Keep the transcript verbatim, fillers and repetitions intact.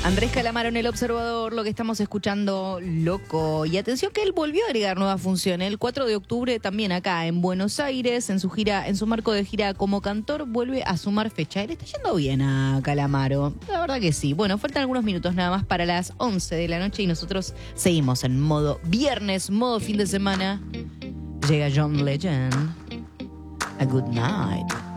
Andrés Calamaro en El Observador, lo que estamos escuchando, Loco. Y atención que él volvió a agregar nuevas funciones. El cuatro de octubre también acá en Buenos Aires, en su gira, en su marco de gira como cantor, vuelve a sumar fecha. Él está yendo bien a Calamaro, la verdad que sí. Bueno, faltan algunos minutos nada más para las once de la noche y nosotros seguimos en modo viernes, modo fin de semana. Llega John Legend. A good night.